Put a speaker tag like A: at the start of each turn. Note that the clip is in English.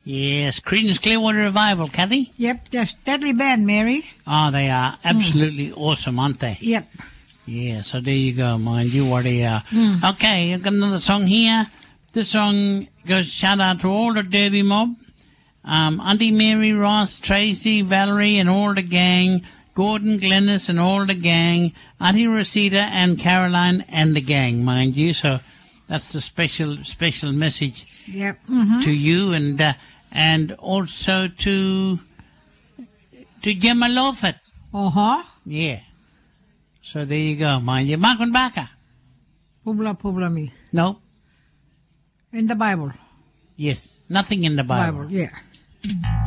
A: Yes, Creedence Clearwater Revival, Kathy.
B: Yep, they're steadily band, Mary.
A: Oh, they are absolutely awesome, aren't they?
B: Yep.
A: Yeah, so there you go, mind you what they are. Okay, I've got another song here. This song goes shout out to all the Derby mob. Auntie Mary, Ross, Tracy, Valerie and all the gang. Gordon, Glennis and all the gang. Auntie Rosita and Caroline and the gang, mind you. So that's the special message to you and also to Gemma Lawford.
B: Uh-huh.
A: Yeah. So there you go, mind you. Makon Baka.
B: Publa me.
A: No.
B: In the Bible.
A: Yes. Nothing in the Bible.
B: Yeah.